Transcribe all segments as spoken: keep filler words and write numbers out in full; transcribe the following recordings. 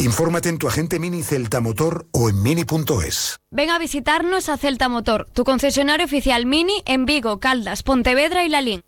Infórmate en tu agente Mini Celta Motor o en mini punto es. Ven a visitarnos a Celta Motor, tu concesionario oficial Mini en Vigo, Caldas, Pontevedra y Lalín.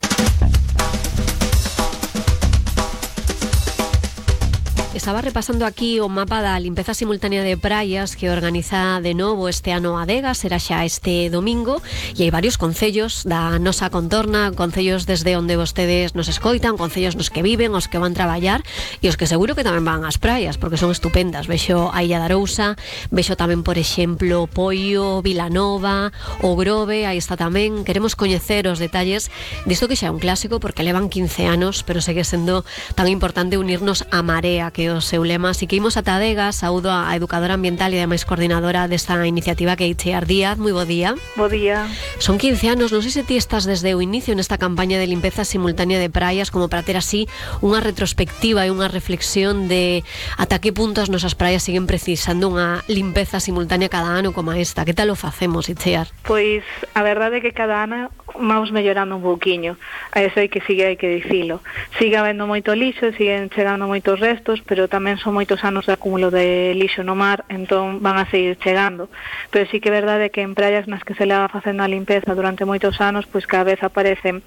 Estaba repasando aquí o mapa da limpeza simultánea de praias que organiza de novo este ano Adega, será xa este domingo, e hai varios concellos da nosa contorna, concellos desde onde vostedes nos escoitan, concellos nos que viven, os que van traballar e os que seguro que tamén van ás praias, porque son estupendas. Vexo a Illa de Arousa, vexo tamén, por exemplo, Poio, Vilanova, o Grove, aí está tamén. Queremos coñecer os detalles disto que xa é un clásico, porque levan quince anos, pero segue sendo tan importante unirnos a Marea, que o seu lema. Así que imos ata Adega. Saúdo a educadora ambiental e ademais coordinadora desta iniciativa, que é Itziar Díaz. Moi bo día. Bo día. Son quince anos, non sei se ti estás desde o inicio nesta campaña de limpeza simultánea de praias, como para ter así unha retrospectiva e unha reflexión de ata que punto as nosas praias siguen precisando unha limpeza simultánea cada ano como esta. Que tal o facemos, Itziar? Pois a verdade é que cada ano vamos mellorando un pouquiño. A eso hai que sigue, hai que dicilo. Sigue habendo moito lixo, siguen chegando moitos restos, pero tamén son moitos anos de acúmulo de lixo no mar, entón van a seguir chegando. Pero sí que é verdade que en praias nas que se leva facendo a limpeza durante moitos anos, pois cada vez aparecen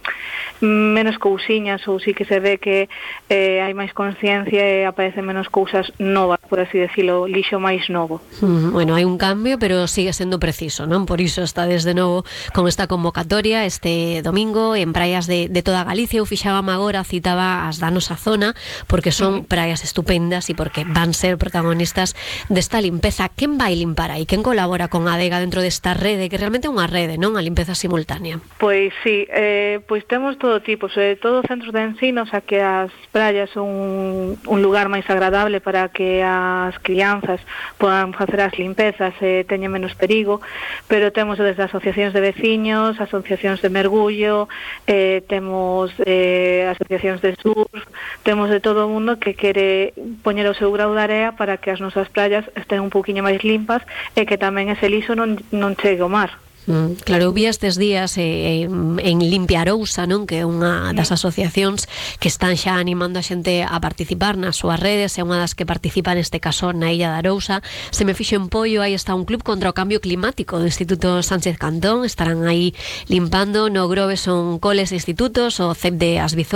menos cousiñas, ou sí que se ve que eh, hai máis conciencia e aparecen menos cousas novas, por así decirlo, lixo máis novo. Mm, bueno, hai un cambio, pero sigue sendo preciso, non? Por iso está desde novo con esta convocatoria este domingo en praias de, de toda Galicia. Eu fixábame agora, citaba as da nosa zona, porque son praias estupendas e porque van ser protagonistas desta limpeza. Quen vai limpar aí? Quen colabora con Adega dentro desta rede, que realmente é unha rede, non? A limpeza simultánea. Pois sí, eh, pois temos todo tipo, sobre todo centros de ensino, o sea que as praias son un, un lugar máis agradable para que as crianzas podan facer as limpezas e eh, teñen menos perigo, pero temos desde asociacións de veciños, asociacións de mergullo, eh, temos eh, asociacións de surf, temos de todo o mundo que quere poñer o seu grau de area para que as nosas praias estén un pouquiño máis limpas e que tamén ese lixo non, non chegue ao mar. Mm, claro, eu vi estes días eh, en Limpia Arousa, non? Que é unha das asociacións que están xa animando a xente a participar nas súas redes, é unha das que participa neste caso na Illa de Arousa. Se me fixo en Poio, aí está un club contra o cambio climático do Instituto Sánchez Cantón, estarán aí limpando. No Grove son coles e institutos, o C E P de Asbizó